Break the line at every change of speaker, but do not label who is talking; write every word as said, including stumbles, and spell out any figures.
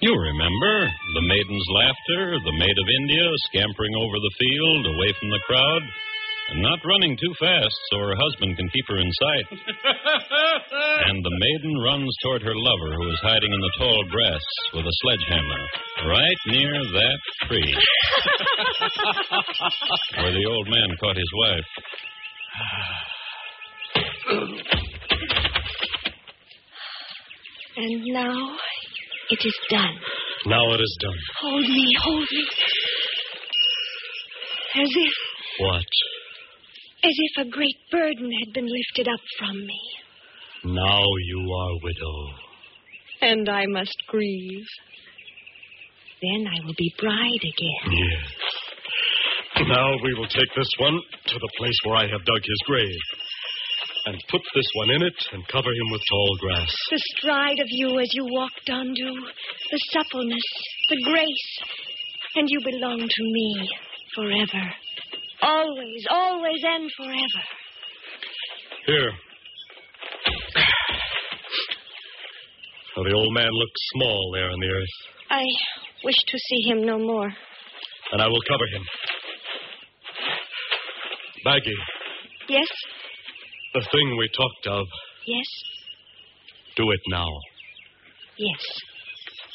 You remember the maiden's laughter, the maid of India scampering over the field, away from the crowd, and not running too fast so her husband can keep her in sight. And the maiden runs toward her lover, who is hiding in the tall grass with a sledgehammer, right near that tree where the old man caught his wife.
And now it is done.
Now it is done.
Hold me, hold me. As if...
What?
As if a great burden had been lifted up from me.
Now you are widow.
And I must grieve. Then I will be bride again.
Yes. Now we will take this one to the place where I have dug his grave. And put this one in it and cover him with tall grass.
The stride of you as you walked, Dondu. The suppleness, the grace. And you belong to me forever. Always, always and forever.
Here. Now, the old man looks small there in the earth.
I wish to see him no more.
And I will cover him. Maggie.
Yes?
The thing we talked of.
Yes?
Do it now.
Yes.